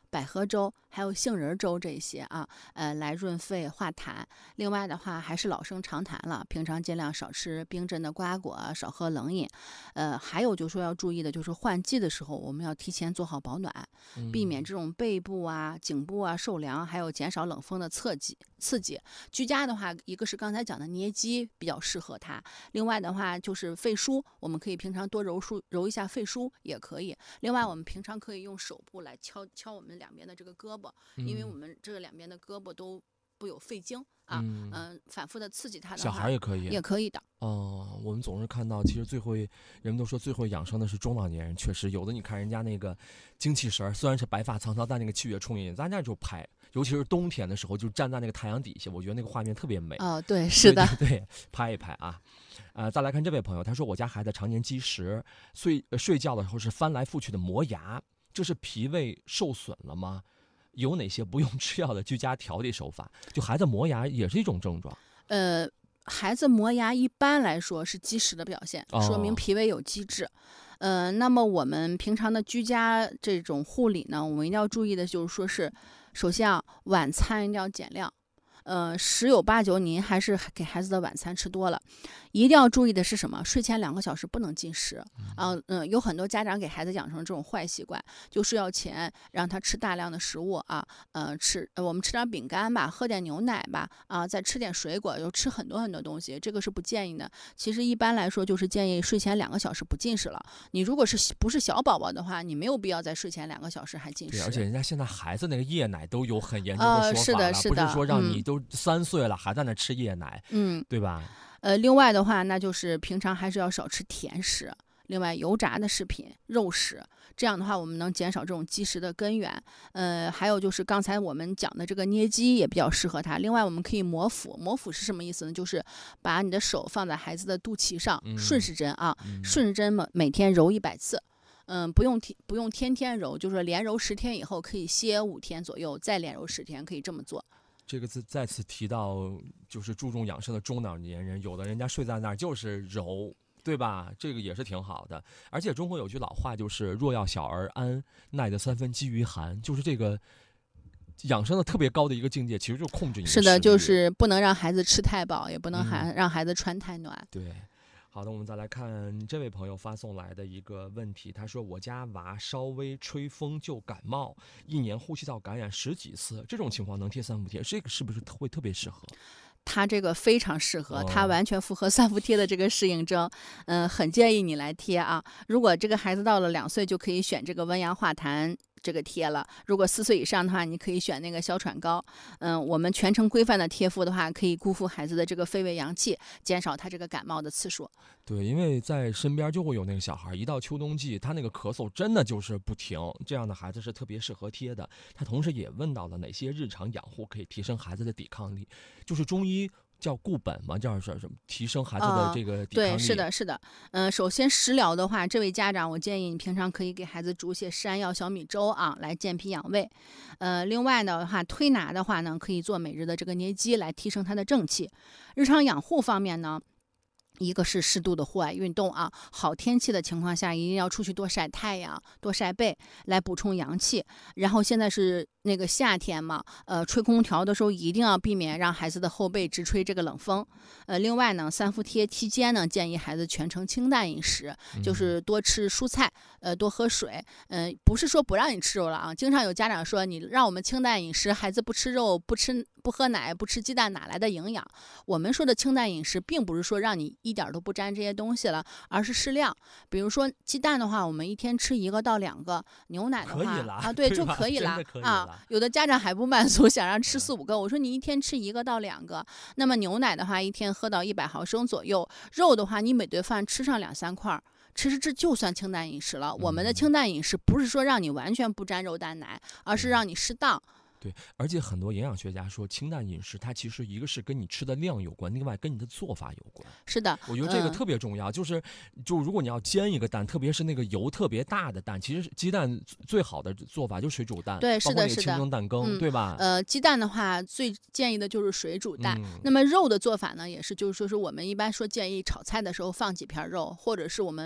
百合粥，还有杏仁粥这些啊，来润肺化痰。另外的话，还是老生常谈了，平常尽量少吃冰镇的瓜果，少喝冷饮。还有就是说要注意的，就是换季的时候，我们要提前做好保暖，避免这种背部啊、颈部啊受凉，还有减少冷风的刺激。居家的话，一个是刚才讲的捏肌比较适合它，另外的话就是肺腧，我们可以平常多揉一下肺腧也可以。另外，我们平常可以用手部来敲我们两边的这个胳膊，因为我们这个两边的胳膊都不有肺经啊，反复的刺激它的话， 小孩也可以， 也可以的。 我们总是看到，其实人们都说最会养生的是中老年人，确实有的。你看人家那个精气神，虽然是白发苍苍，但那个气血充盈，咱家就拍。尤其是冬天的时候，就站在那个太阳底下，我觉得那个画面特别美。 对，是的， 对，拍一拍啊。再来看这位朋友，他说我家孩子常年积食，睡觉的时候是翻来覆去的磨牙，这是脾胃受损了吗？有哪些不用吃药的居家调理手法？就孩子磨牙也是一种症状。 孩子磨牙一般来说是积食的表现，说明脾胃有积滞。那么我们平常的居家这种护理呢，我们一定要注意的就是说是，首先啊，晚餐一定要减量。十有八九您还是给孩子的晚餐吃多了。一定要注意的是什么？睡前2个小时不能进食有很多家长给孩子养成这种坏习惯，就睡觉前让他吃大量的食物啊，我们吃点饼干吧，喝点牛奶吧，再吃点水果，又吃很多很多东西，这个是不建议的。其实一般来说就是建议睡前2个小时不进食了。你如果不是小宝宝的话，你没有必要在睡前2个小时还进食。 对，而且人家现在孩子那个夜奶都有很严重的说法了， 是的，是的， 不是说让你都3岁了还在那吃夜奶，对吧？ 另外的话，那就是平常还是要少吃甜食，另外油炸的食品、肉食，这样的话我们能减少这种积食的根源。还有就是刚才我们讲的这个捏肌也比较适合他。另外我们可以摩腹，摩腹是什么意思呢？就是把你的手放在孩子的肚脐上，顺时针顺时针每天揉100次。不用天天揉，就是说连揉10天以后可以歇5天左右，再连揉10天，可以这么做。 这个字再次提到，就是注重养生的中老年人，有的人家睡在那儿就是揉，对吧？这个也是挺好的。而且中国有句老话，就是若要小儿安，耐得3分饥于寒，就是这个养生的特别高的一个境界，其实就是控制饮食。 是的，就是不能让孩子吃太饱，也不能让孩子穿太暖。 对。好的，我们再来看这位朋友发送来的一个问题，他说我家娃稍微吹风就感冒，1年呼吸道感染10几次，这种情况能贴3伏贴，这个是不是会特别适合？ 它这个非常适合，它完全符合3伏贴的这个适应症，很建议你来贴啊。如果这个孩子到了2岁，就可以选这个温阳化痰这个贴了。如果4岁以上的话，你可以选那个消喘膏。我们全程规范的贴敷的话，可以固护孩子的这个肺胃阳气，减少他这个感冒的次数。 对，因为在身边就会有那个小孩，一到秋冬季，他那个咳嗽真的就是不停，这样的孩子是特别适合贴的。他同时也问到了哪些日常养护可以提升孩子的抵抗力，就是中医叫固本嘛，叫什么提升孩子的这个抵抗力。 对，是的，是的。首先食疗的话，这位家长，我建议你平常可以给孩子煮些山药小米粥啊，来健脾养胃。另外的话，推拿的话呢，可以做每日的这个捏肌，来提升他的正气。日常养护方面呢，一个是适度的户外运动啊，好天气的情况下，一定要出去多晒太阳，多晒背，来补充阳气。然后现在是那个夏天嘛，吹空调的时候一定要避免让孩子的后背直吹这个冷风。另外呢，3伏贴期间呢，建议孩子全程清淡饮食，就是多吃蔬菜，多喝水。不是说不让你吃肉了啊，经常有家长说你让我们清淡饮食，孩子不吃肉，不喝奶，不吃鸡蛋，哪来的营养？我们说的清淡饮食，并不是说让你一点都不沾这些东西了，而是适量。比如说鸡蛋的话，我们一天吃1个到2个；牛奶的话对就可以了啊。有的家长还不满足，想让吃4、5个，我说你一天吃1个到2个。那么牛奶的话，一天喝到100毫升左右；肉的话，你每顿饭吃上2、3块。其实这就算清淡饮食了。我们的清淡饮食不是说让你完全不沾肉蛋奶，而是让你适当。 对，而且很多营养学家说，清淡饮食它其实一个是跟你吃的量有关，另外跟你的做法有关。 是的， 我觉得这个特别重要。就如果你要煎一个蛋，特别是那个油特别大的蛋，其实鸡蛋最好的做法就是水煮蛋， 对，是的，是的， 清蒸蛋羹，对吧？ 鸡蛋的话，最建议的就是水煮蛋。那么肉的做法呢，也是就是说是我们一般说建议炒菜的时候放几片肉，或者是我们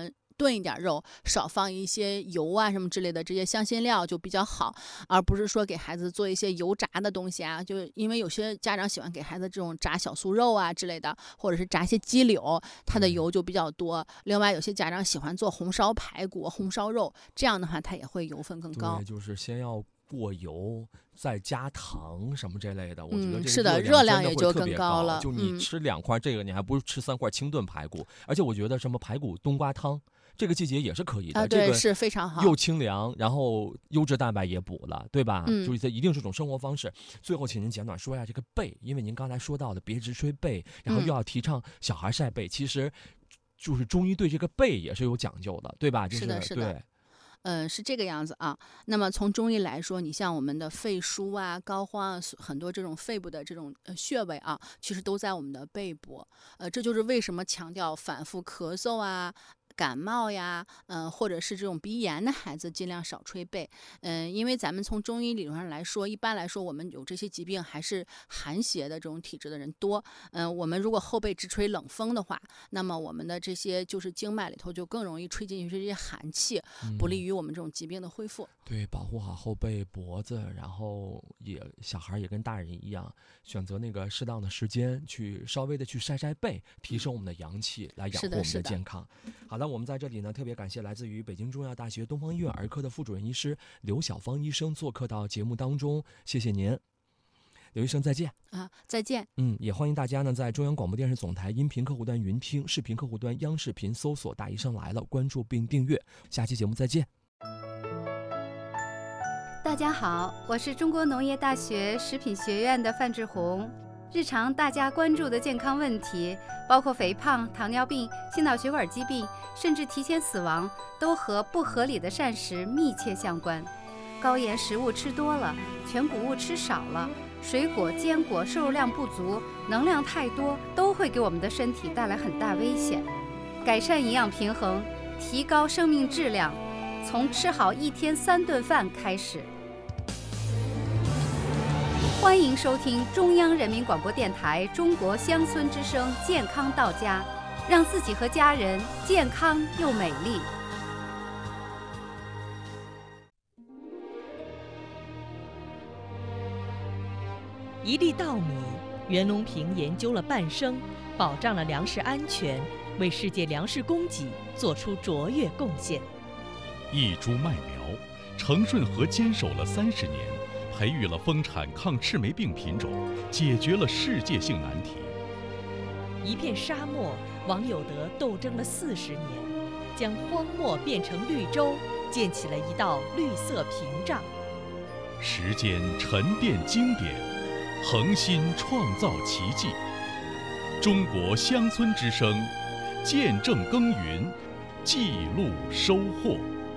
炖一点肉，少放一些油啊什么之类的，这些香辛料就比较好，而不是说给孩子做一些油炸的东西啊。就因为有些家长喜欢给孩子这种炸小酥肉啊之类的，或者是炸一些鸡柳，它的油就比较多。另外有些家长喜欢做红烧排骨、红烧肉，这样的话它也会油分更高。 对，就是先要过油，再加糖什么这类的，我觉得这是的， 个热量也就更真的会特别高了。 就你吃2块这个，你还不如吃3块清炖排骨。而且我觉得什么排骨冬瓜汤，这个季节也是可以的。 对， 这个是非常好， 又清凉，然后优质蛋白也补了，对吧？就是它一定是种生活方式。最后，请您简短说一下这个背，因为您刚才说到的别直吹背，然后又要提倡小孩晒背，其实就是中医对这个背也是有讲究的，对吧？ 是的，是的。 对。 是这个样子啊。那么从中医来说，你像我们的肺腧啊、膏肓啊，很多这种肺部的这种穴位啊，其实都在我们的背部。这就是为什么强调反复咳嗽啊、感冒呀，或者是这种鼻炎的孩子尽量少吹背。因为咱们从中医理论上来说，一般来说我们有这些疾病还是寒邪的这种体质的人多。我们如果后背直吹冷风的话，那么我们的这些就是经脉里头就更容易吹进去这些寒气，不利于我们这种疾病的恢复。 对，保护好后背、脖子，然后小孩也跟大人一样，选择那个适当的时间去稍微的去晒晒背，提升我们的阳气，来养护我们的健康。好了，我们在这里呢特别感谢来自于北京中药大学东方医院儿科的副主任医师刘晓芳医生做客到节目当中，谢谢您。刘医生再见啊，再见。 也欢迎大家呢在中央广播电视总台音频客户端云听，视频客户端央视频搜索大医生来了，关注并订阅。下期节目再见。 大家好，我是中国农业大学食品学院的范志红。日常大家关注的健康问题，包括肥胖、糖尿病、心脑血管疾病，甚至提前死亡，都和不合理的膳食密切相关。高盐食物吃多了，全谷物吃少了，水果、坚果摄入量不足，能量太多，都会给我们的身体带来很大危险。改善营养平衡，提高生命质量，从吃好1天3顿饭开始。欢迎收听中央人民广播电台中国乡村之声健康到家，让自己和家人健康又美丽。 1粒稻米，袁隆平研究了半生，保障了粮食安全，为世界粮食供给做出卓越贡献。 1株麦苗，程顺和坚守了30年，培育了丰产抗赤霉病品种，解决了世界性难题。 1片沙漠，王有德斗争了40年，将荒漠变成绿洲，建起了一道绿色屏障。 时间沉淀经典，恒心创造奇迹。中国乡村之声，见证耕耘，记录收获。